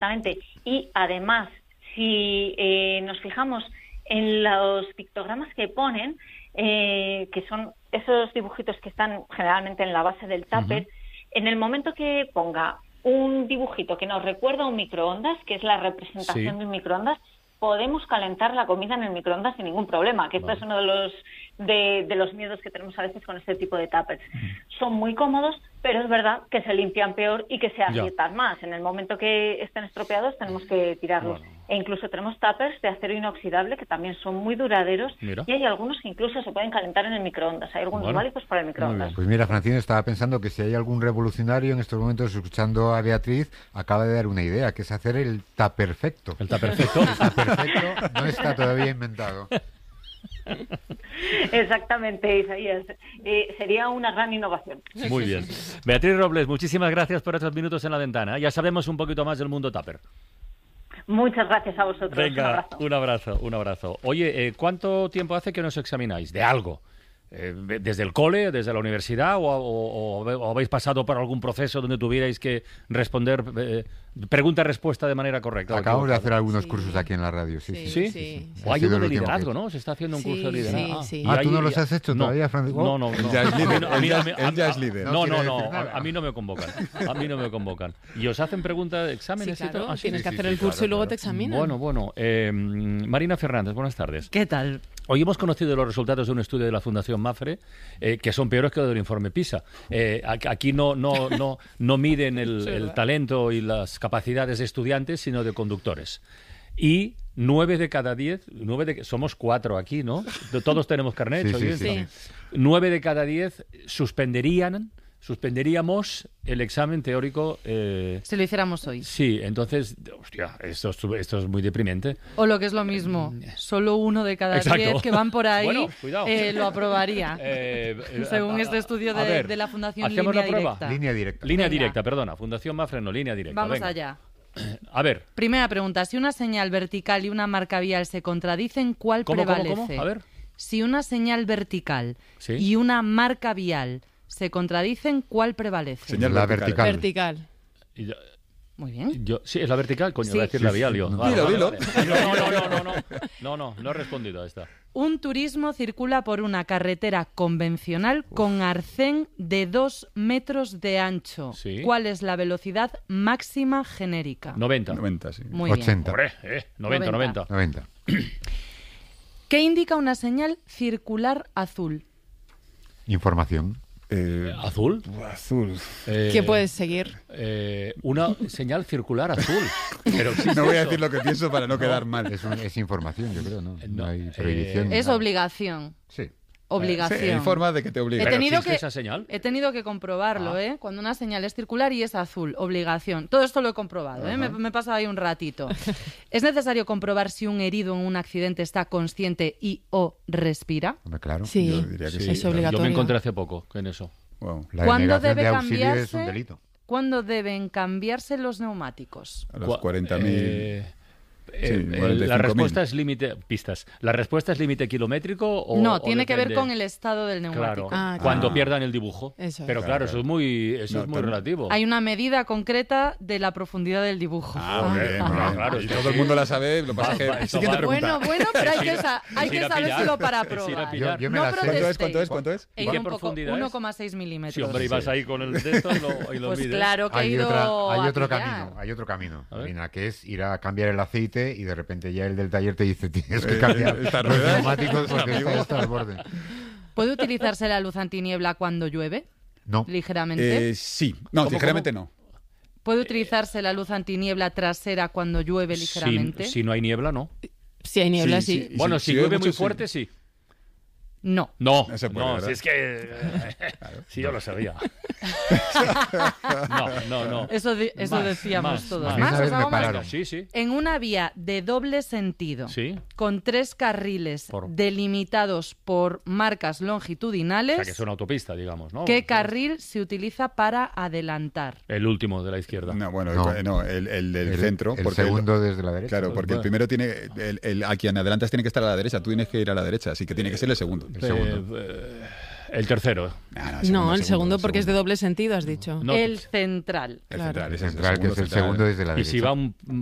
Exactamente. Y además, si nos fijamos en los pictogramas que ponen, que son esos dibujitos que están generalmente en la base del tupper, en el momento que ponga un dibujito que nos recuerda a un microondas, que es la representación de un microondas, podemos calentar la comida en el microondas sin ningún problema, que esto es uno de los miedos que tenemos a veces con este tipo de tuppers. Son muy cómodos, pero es verdad que se limpian peor y que se agrietan más. En el momento que estén estropeados tenemos que tirarlos. E incluso tenemos tuppers de acero inoxidable que también son muy duraderos. Y hay algunos que incluso se pueden calentar en el microondas. Hay algunos válidos para el microondas. Pues mira, Francine, estaba pensando que si hay algún revolucionario en estos momentos escuchando a Beatriz, acaba de dar una idea, que es hacer el taperfecto. ¿El taperfecto? El taperfecto no está todavía inventado. Exactamente, Isaías. Sería una gran innovación. Muy bien. Beatriz Robles, muchísimas gracias por estos minutos en la ventana. Ya sabemos un poquito más del mundo tupper. Muchas gracias a vosotros. Venga, un abrazo. Oye, ¿cuánto tiempo hace que nos examináis de algo? ¿Desde el cole, desde la universidad o habéis pasado por algún proceso donde tuvierais que responder pregunta-respuesta de manera correcta? Acabamos de hacer algunos cursos aquí en la radio, ¿Sí? O hay uno de liderazgo, ¿no? Se está haciendo un curso de liderazgo. ¿Tú no los has hecho todavía, Francisco? No. Él ya es líder. No, a mí no me convocan. ¿Y os hacen preguntas, exámenes? Sí, claro, y tienes que hacer el curso y luego te examinan. Bueno. Marina Fernández, buenas tardes. ¿Qué tal? Hoy hemos conocido los resultados de un estudio de la Fundación Mapfre que son peores que los del informe PISA. Aquí no miden el talento y las capacidades de estudiantes, sino de conductores. Y 9 de cada 10, somos 4 aquí, ¿no? Todos tenemos carnet. Sí. 9 de cada 10 suspenderíamos el examen teórico. Si lo hiciéramos hoy. Sí, entonces, hostia, esto es muy deprimente. O lo que es lo mismo, solo 1 de cada 10 que van por ahí lo aprobaría. Según este estudio de la Fundación ¿hacemos Línea la prueba? Directa. Línea directa, perdona. Fundación Mapfre, no, Línea Directa. Vamos venga. allá. A ver. Primera pregunta. Si una señal vertical y una marca vial se contradicen, ¿cuál prevalece? ¿Cómo? A ver. Si una señal vertical ¿Sí? y una marca vial se contradicen, ¿cuál prevalece? Señal La Vertical. Muy bien. Sí, es la vertical, coño, Sí. voy a decir la vial yo. Dilo. No he respondido a esta. Un turismo circula por una carretera convencional con arcén de 2 metros de ancho. Sí. ¿Cuál es la velocidad máxima genérica? 90. 90, sí. Muy bien. 80. Hombre, 90. 90. ¿Qué indica una señal circular azul? Información. ¿Azul? Azul. ¿Qué puedes seguir? Una señal circular azul. Pero No voy a decir lo que pienso para no quedar mal. Es información, yo creo, ¿no? No, No hay prohibición. Es obligación. Sí. Obligación. Sí, hay forma de que te obliguen. ¿Existe esa señal? He tenido que comprobarlo, cuando una señal es circular y es azul, obligación. Todo esto lo he comprobado, me he pasado ahí un ratito. ¿Es necesario comprobar si un herido en un accidente está consciente y o respira? Hombre, claro. Sí, Yo diría que sí. es obligatorio. Yo me encontré hace poco en eso. Wow. La ¿Cuándo denegación debe de auxilio es cambiarse? un delito. ¿Cuándo deben cambiarse los neumáticos? A los 40.000. La respuesta es límite pistas. ¿La respuesta es límite kilométrico o No, o tiene que ver depende? con el estado del neumático. Claro, cuando pierdan el dibujo. Eso es. Pero claro, eso es muy relativo. Hay una medida concreta de la profundidad del dibujo. Claro, Y todo el mundo la sabe, lo que pasa es que... Siguiente pregunta. Bueno, pero hay que sabérselo para probar. Yo me la sé. ¿Cuánto es? He ¿Qué ido un poco, profundidad es? 1,6 milímetros. Sí, hombre, ibas ahí con el dedo y lo Pues mides. claro que he Hay ido otro a pillar. camino, hay otro camino, A ver. Marina, que es ir a cambiar el aceite y de repente ya el del taller te dice tienes que cambiar esta los rueda. neumáticos porque esto ya está al borde. ¿Puede utilizarse la luz antiniebla cuando llueve? No. Ligeramente. Sí. No, ligeramente no. ¿Puede utilizarse la luz antiniebla trasera cuando llueve ligeramente? Si no hay niebla, no. Si hay niebla, Sí, sí. sí. Bueno, si si llueve llueve muy mucho, sí. fuerte, sí. No. No, No se puede, no, ¿verdad? si es que... Sí, yo lo sabía. No. Eso decíamos más, todos. más. A mí una vez ¿Os me hago más? pararon. Sí. En una vía de doble sentido, Sí. con 3 carriles Por- delimitados por marcas O longitudinales, sea, que es una autopista, digamos, ¿no? ¿qué carril se utiliza para adelantar? El último de la izquierda. No, bueno, No. el del centro. El porque segundo desde la derecha. Claro, porque el primero tiene... A quien adelantas tiene que estar a la derecha, tú tienes que ir a la derecha, así que tiene que ser el segundo. El segundo. El tercero. No, el segundo porque es de doble sentido, has dicho. El central. El central, que es el segundo desde la derecha. Y si va